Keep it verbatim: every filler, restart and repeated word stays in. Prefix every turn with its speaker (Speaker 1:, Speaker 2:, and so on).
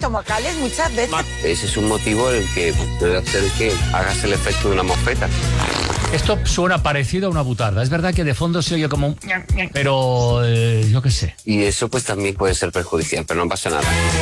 Speaker 1: estomacales muchas veces.
Speaker 2: Ese es un motivo el que puede hacer que hagas el efecto de una mosqueta.
Speaker 3: Esto suena parecido a una butarda. Es verdad que de fondo se oye como un... Pero eh, yo qué sé.
Speaker 2: Y eso pues también puede ser perjudicial, pero no pasa nada.